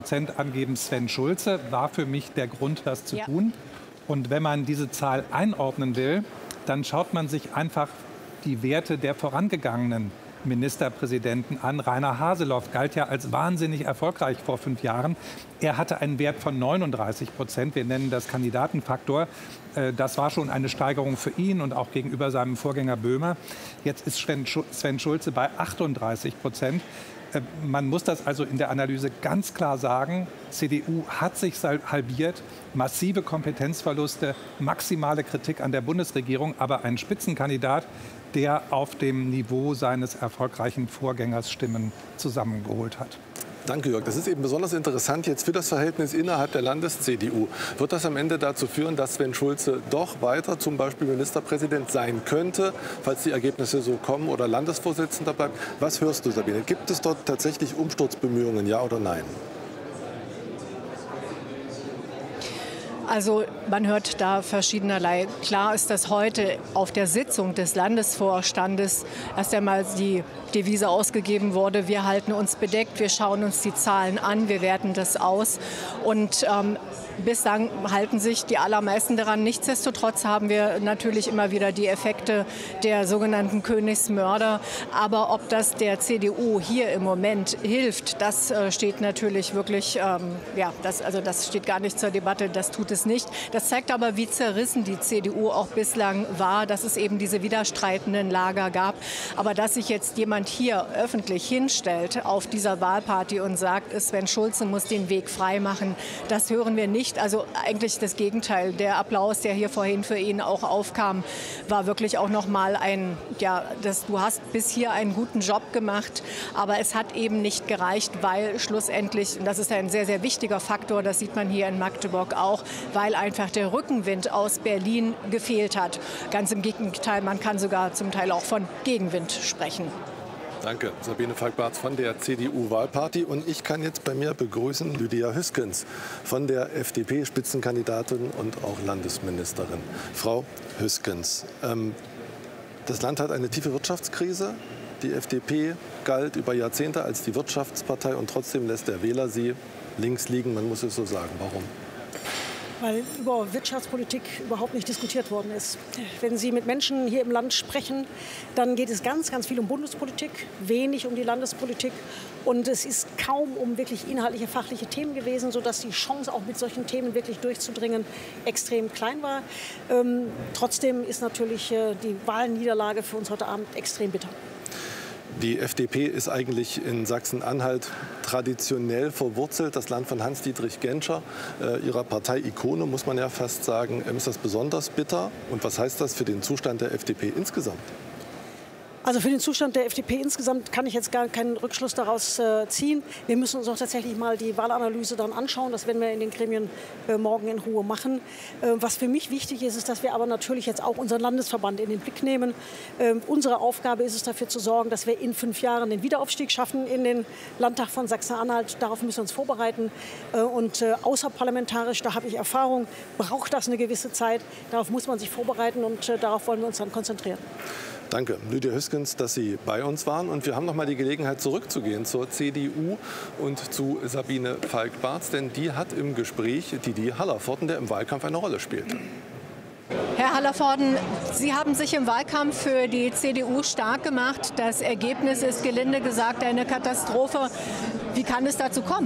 angeben, Sven Schulze war für mich der Grund, das zu tun. Und wenn man diese Zahl einordnen will, dann schaut man sich einfach die Werte der vorangegangenen Ministerpräsidenten an. Rainer Haseloff galt ja als wahnsinnig erfolgreich vor 5 Jahren. Er hatte einen Wert von 39%. Wir nennen das Kandidatenfaktor. Das war schon eine Steigerung für ihn und auch gegenüber seinem Vorgänger Böhmer. Jetzt ist Sven Schulze bei 38%. Man muss das also in der Analyse ganz klar sagen. CDU hat sich halbiert, massive Kompetenzverluste, maximale Kritik an der Bundesregierung, aber ein Spitzenkandidat, der auf dem Niveau seines erfolgreichen Vorgängers Stimmen zusammengeholt hat. Danke, Jörg. Das ist eben besonders interessant jetzt für das Verhältnis innerhalb der Landes-CDU. Wird das am Ende dazu führen, dass Sven Schulze doch weiter zum Beispiel Ministerpräsident sein könnte, falls die Ergebnisse so kommen, oder Landesvorsitzender bleibt? Was hörst du, Sabine? Gibt es dort tatsächlich Umsturzbemühungen, ja oder nein? Also man hört da verschiedenerlei. Klar ist, dass heute auf der Sitzung des Landesvorstandes erst einmal die Devise ausgegeben wurde: Wir halten uns bedeckt, wir schauen uns die Zahlen an, wir werten das aus. Und bislang halten sich die allermeisten daran. Nichtsdestotrotz haben wir natürlich immer wieder die Effekte der sogenannten Königsmörder. Aber ob das der CDU hier im Moment hilft, das steht natürlich wirklich, das steht gar nicht zur Debatte, das tut es nicht. Das zeigt aber, wie zerrissen die CDU auch bislang war, dass es eben diese widerstreitenden Lager gab. Aber dass sich jetzt jemand hier öffentlich hinstellt auf dieser Wahlparty und sagt, Sven Schulze muss den Weg frei machen, das hören wir nicht. Also eigentlich das Gegenteil. Der Applaus, der hier vorhin für ihn auch aufkam, war wirklich auch noch mal du hast bis hier einen guten Job gemacht, aber es hat eben nicht gereicht, weil schlussendlich, und das ist ein sehr, sehr wichtiger Faktor, das sieht man hier in Magdeburg auch, weil einfach der Rückenwind aus Berlin gefehlt hat. Ganz im Gegenteil, man kann sogar zum Teil auch von Gegenwind sprechen. Danke, Sabine Falk-Barth von der CDU-Wahlparty. Und ich kann jetzt bei mir begrüßen Lydia Hüskens von der FDP, Spitzenkandidatin und auch Landesministerin. Frau Hüskens, das Land hat eine tiefe Wirtschaftskrise. Die FDP galt über Jahrzehnte als die Wirtschaftspartei und trotzdem lässt der Wähler sie links liegen. Man muss es so sagen. Warum? Weil über Wirtschaftspolitik überhaupt nicht diskutiert worden ist. Wenn Sie mit Menschen hier im Land sprechen, dann geht es ganz, ganz viel um Bundespolitik, wenig um die Landespolitik. Und es ist kaum um wirklich inhaltliche, fachliche Themen gewesen, sodass die Chance, auch mit solchen Themen wirklich durchzudringen, extrem klein war. Trotzdem ist natürlich die Wahlniederlage für uns heute Abend extrem bitter. Die FDP ist eigentlich in Sachsen-Anhalt traditionell verwurzelt. Das Land von Hans-Dietrich Genscher, ihrer Partei-Ikone, muss man ja fast sagen. Ist das besonders bitter? Und was heißt das für den Zustand der FDP insgesamt? Also für den Zustand der FDP insgesamt kann ich jetzt gar keinen Rückschluss daraus ziehen. Wir müssen uns auch tatsächlich mal die Wahlanalyse dann anschauen. Das werden wir in den Gremien morgen in Ruhe machen. Was für mich wichtig ist, ist, dass wir aber natürlich jetzt auch unseren Landesverband in den Blick nehmen. Unsere Aufgabe ist es, dafür zu sorgen, dass wir in 5 Jahren den Wiederaufstieg schaffen in den Landtag von Sachsen-Anhalt. Darauf müssen wir uns vorbereiten. Und außerparlamentarisch, da habe ich Erfahrung, braucht das eine gewisse Zeit. Darauf muss man sich vorbereiten und darauf wollen wir uns dann konzentrieren. Danke, Lydia Hüskens, dass Sie bei uns waren. Und wir haben noch mal die Gelegenheit, zurückzugehen zur CDU und zu Sabine Falk-Barth. Denn die hat im Gespräch Didi Hallervorden, der im Wahlkampf eine Rolle spielte. Herr Hallervorden, Sie haben sich im Wahlkampf für die CDU stark gemacht. Das Ergebnis ist, gelinde gesagt, eine Katastrophe. Wie kann es dazu kommen?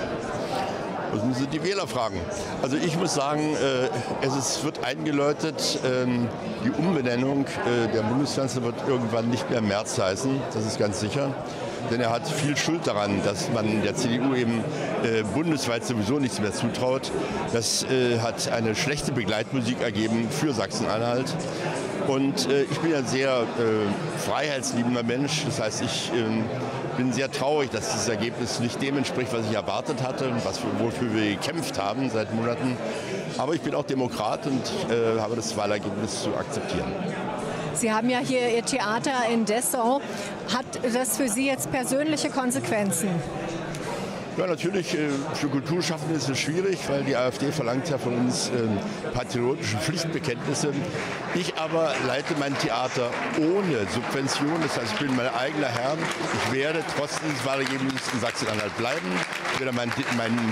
Das müssen Sie die Wähler fragen. Also ich muss sagen, es wird eingeläutet, die Umbenennung der Bundeskanzler wird irgendwann nicht mehr Merz heißen, das ist ganz sicher. Denn er hat viel Schuld daran, dass man der CDU eben bundesweit sowieso nichts mehr zutraut. Das hat eine schlechte Begleitmusik ergeben für Sachsen-Anhalt. Und ich bin ein sehr freiheitsliebender Mensch. Das heißt, ich bin sehr traurig, dass dieses Ergebnis nicht dem entspricht, was ich erwartet hatte und wofür wir gekämpft haben seit Monaten. Aber ich bin auch Demokrat und habe das Wahlergebnis zu akzeptieren. Sie haben ja hier Ihr Theater in Dessau. Hat das für Sie jetzt persönliche Konsequenzen? Ja, natürlich, für Kulturschaffende ist es schwierig, weil die AfD verlangt ja von uns patriotische Pflichtbekenntnisse. Ich aber leite mein Theater ohne Subvention, das heißt, ich bin mein eigener Herr. Ich werde trotz dieses Wahlergebnisses in Sachsen-Anhalt bleiben. Ich werde mein